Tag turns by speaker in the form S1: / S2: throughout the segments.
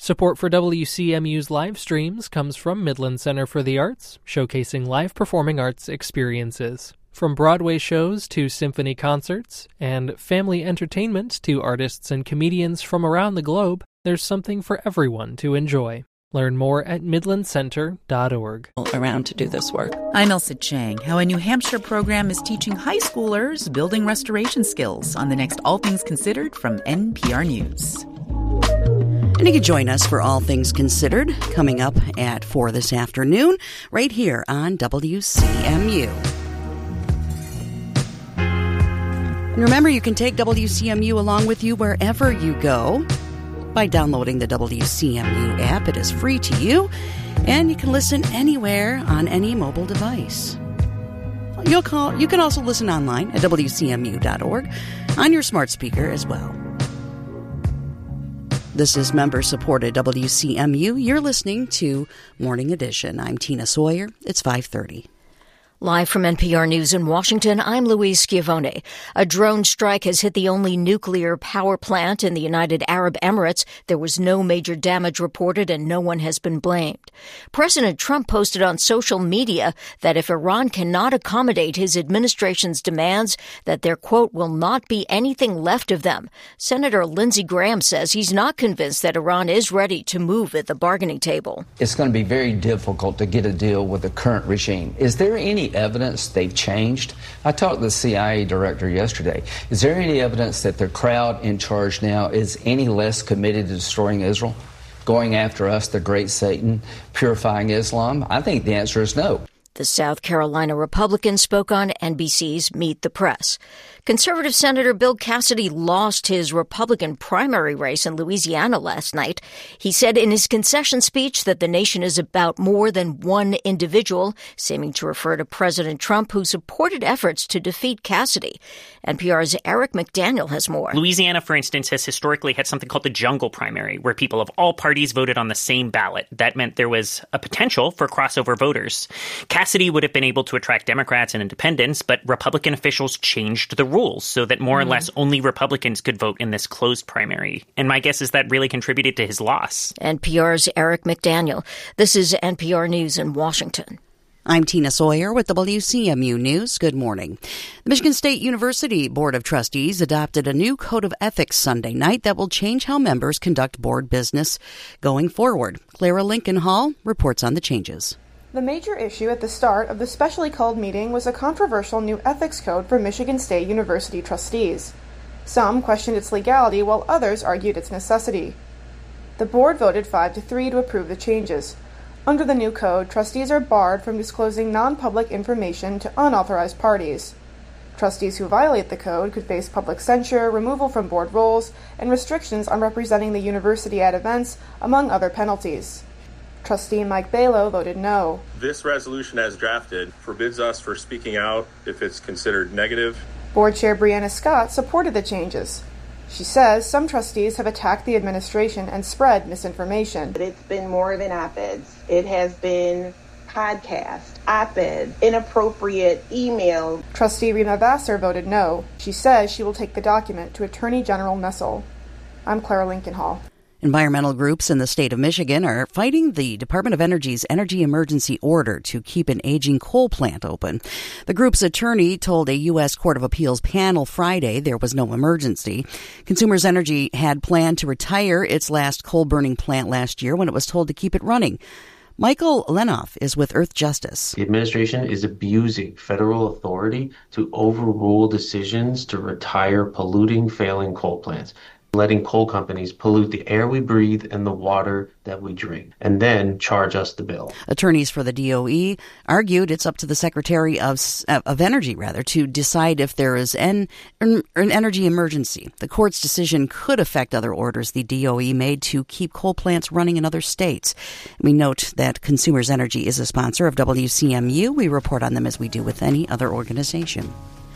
S1: Support for WCMU's live streams comes from Midland Center for the Arts, showcasing live performing arts experiences. From Broadway shows to symphony concerts, and family entertainment to artists and comedians from around the globe, there's something for everyone to enjoy. Learn more at midlandcenter.org.
S2: Around to do this work.
S3: I'm Elsa Chang. How a New Hampshire program is teaching high schoolers building restoration skills on the next All Things Considered from NPR News.
S2: And you can join us for All Things Considered coming up at 4 this afternoon right here on WCMU. And remember, you can take WCMU along with you wherever you go by downloading the WCMU app. It is free to you, and you can listen anywhere on any mobile device. You can also listen online at WCMU.org on your smart speaker as well. This is member-supported WCMU. You're listening to Morning Edition. I'm Tina Sawyer. It's 5:30.
S4: Live from NPR News in Washington, I'm Louise Schiavone. A drone strike has hit the only nuclear power plant in the United Arab Emirates. There was no major damage reported and no one has been blamed. President Trump posted on social media that if Iran cannot accommodate his administration's demands, that there, quote, will not be anything left of them. Senator Lindsey Graham says he's not convinced that Iran is ready to move at the bargaining table.
S5: It's going to be very difficult to get a deal with the current regime. Is there any evidence they've changed? I talked to the CIA director yesterday. Is there any evidence that the crowd in charge now is any less committed to destroying Israel, going after us, the great Satan, purifying Islam? I think the answer is no.
S4: The South Carolina Republican spoke on NBC's Meet the Press. Conservative Senator Bill Cassidy lost his Republican primary race in Louisiana last night. He said in his concession speech that the nation is about more than one individual, seeming to refer to President Trump, who supported efforts to defeat Cassidy. NPR's Eric McDaniel has more.
S6: Louisiana, for instance, has historically had something called the jungle primary, where people of all parties voted on the same ballot. That meant there was a potential for crossover voters. Cassidy would have been able to attract Democrats and independents, but Republican officials changed the rules so that more or less only Republicans could vote in this closed primary. And my guess is that really contributed to his loss.
S4: NPR's Eric McDaniel. This is NPR News in Washington.
S2: I'm Tina Sawyer with WCMU News. Good morning. The Michigan State University Board of Trustees adopted a new code of ethics Sunday night that will change how members conduct board business going forward. Clara Lincoln Hall reports on the changes.
S7: The major issue at the start of the specially called meeting was a controversial new ethics code for Michigan State University trustees. Some questioned its legality, while others argued its necessity. The board voted 5-3 to approve the changes. Under the new code, trustees are barred from disclosing non-public information to unauthorized parties. Trustees who violate the code could face public censure, removal from board roles, and restrictions on representing the university at events, among other penalties. Trustee Mike Balow voted no.
S8: This resolution as drafted forbids us for speaking out if it's considered negative.
S7: Board Chair Brianna Scott supported the changes. She says some trustees have attacked the administration and spread misinformation.
S9: It's been more than op-eds. It has been podcast, op-ed, inappropriate email.
S7: Trustee Rima Vassar voted no. She says she will take the document to Attorney General Nessel. I'm Clara Lincoln Hall.
S2: Environmental groups in the state of Michigan are fighting the Department of Energy's energy emergency order to keep an aging coal plant open. The group's attorney told a U.S. Court of Appeals panel Friday there was no emergency. Consumers Energy had planned to retire its last coal-burning plant last year when it was told to keep it running. Michael Lenoff is with Earth Justice.
S10: The administration is abusing federal authority to overrule decisions to retire polluting, failing coal plants, letting coal companies pollute the air we breathe and the water that we drink, and then charge us the bill.
S2: Attorneys for the DOE argued it's up to the Secretary of Energy, to decide if there is an energy emergency. The court's decision could affect other orders the DOE made to keep coal plants running in other states. We note that Consumers Energy is a sponsor of WCMU. We report on them as we do with any other organization.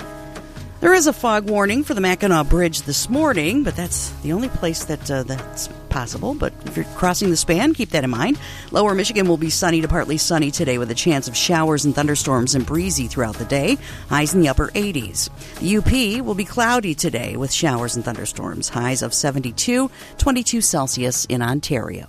S2: There is a fog warning for the Mackinac Bridge this morning, but that's the only place that's possible. But if you're crossing the span, keep that in mind. Lower Michigan will be sunny to partly sunny today with a chance of showers and thunderstorms and breezy throughout the day. Highs in the upper 80s. The UP will be cloudy today with showers and thunderstorms. Highs of 72, 22 Celsius in Ontario.